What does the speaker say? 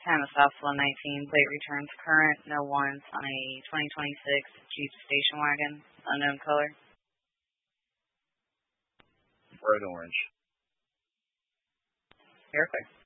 Tanner South 119, plate returns current, no warrants on a 2026 Jeep station wagon, unknown color. Bright orange. Perfect.